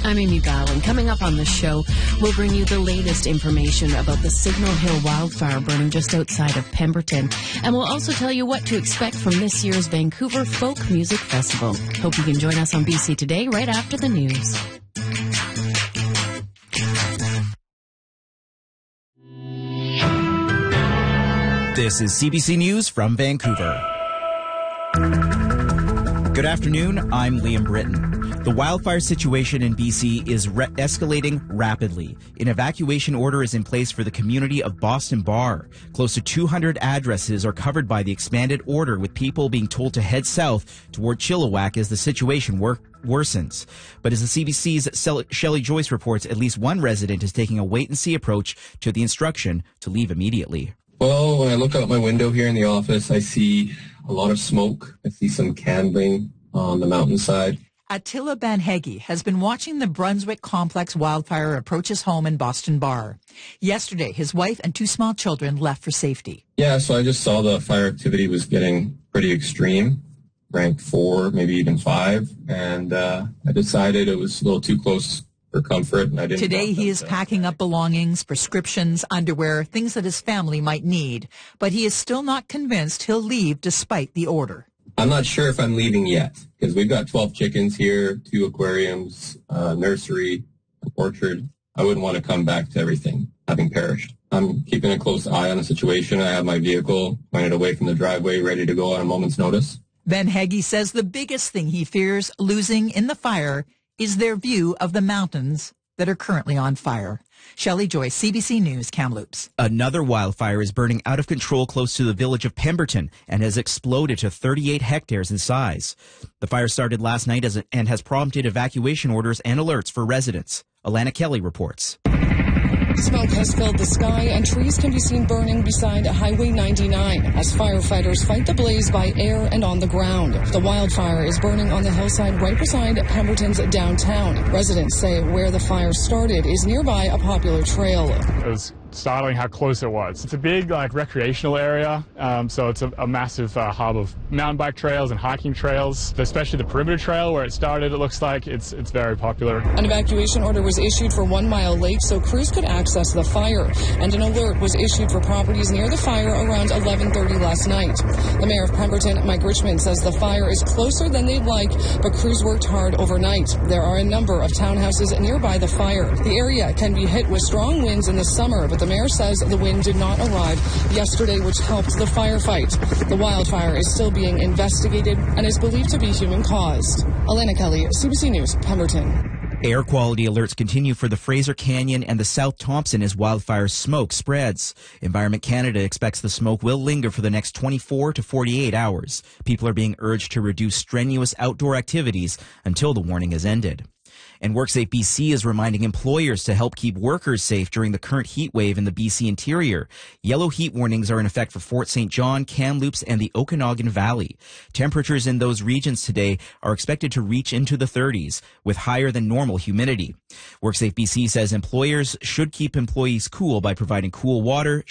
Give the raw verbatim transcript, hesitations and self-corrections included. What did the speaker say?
I'm Amy Bowling. Coming up on the show, we'll bring you the latest information about the Signal Hill wildfire burning just outside of Pemberton. And we'll also tell you what to expect from this year's Vancouver Folk Music Festival. Hope you can join us on B C Today right after the news. This is C B C News from Vancouver. Good afternoon, I'm Liam Britton. The wildfire situation in B C is re- escalating rapidly. An evacuation order is in place for the community of Boston Bar. Close to two hundred addresses are covered by the expanded order, with people being told to head south toward Chilliwack as the situation wor- worsens. But as the C B C's Shelley Joyce reports, at least one resident is taking a wait-and-see approach to the instruction to leave immediately. Well, when I look out my window here in the office, I see a lot of smoke. I see some candling on the mountainside. Attila Banhegi has been watching the Brunswick Complex wildfire approach his home in Boston Bar. Yesterday, his wife and two small children left for safety. Yeah, so I just saw the fire activity was getting pretty extreme, rank four, maybe even five, and uh, I decided it was a little too close for comfort. And I didn't Today, he is to... packing up belongings, prescriptions, underwear, things that his family might need. But he is still not convinced he'll leave despite the order. I'm not sure if I'm leaving yet, because we've got twelve chickens here, two aquariums, a nursery, an orchard. I wouldn't want to come back to everything having perished. I'm keeping a close eye on the situation. I have my vehicle pointed away from the driveway, ready to go on a moment's notice. Banhegi says the biggest thing he fears losing in the fire is their view of the mountains that are currently on fire. Shelley Joyce, C B C News, Kamloops. Another wildfire is burning out of control close to the village of Pemberton and has exploded to thirty-eight hectares in size. The fire started last night as it, and has prompted evacuation orders and alerts for residents. Alana Kelly reports. Smoke has filled the sky and trees can be seen burning beside Highway ninety-nine as firefighters fight the blaze by air and on the ground. The wildfire is burning on the hillside right beside Pemberton's downtown. Residents say where the fire started is nearby a popular trail. It was startling how close it was. It's a big like recreational area, um, so it's a, a massive uh, hub of mountain bike trails and hiking trails, especially the perimeter trail where it started. It looks like it's it's very popular. An evacuation order was issued for One Mile Lake so crews could access the fire, and an alert was issued for properties near the fire around eleven thirty last night. The mayor of Pemberton, Mike Richmond, says the fire is closer than they'd like, but crews worked hard overnight. There are a number of townhouses nearby the fire. The area can be hit with strong winds in the summer, but the mayor says the wind did not arrive yesterday, which helped the firefight. The wildfire is still being investigated and is believed to be human-caused. Alana Kelly, C B C News, Pemberton. Air quality alerts continue for the Fraser Canyon and the South Thompson as wildfire smoke spreads. Environment Canada expects the smoke will linger for the next twenty-four to forty-eight hours. People are being urged to reduce strenuous outdoor activities until the warning is ended. And WorkSafe B C is reminding employers to help keep workers safe during the current heat wave in the B C interior. Yellow heat warnings are in effect for Fort Saint John, Kamloops, and the Okanagan Valley. Temperatures in those regions today are expected to reach into the thirties, with higher than normal humidity. WorkSafe B C says employers should keep employees cool by providing cool water,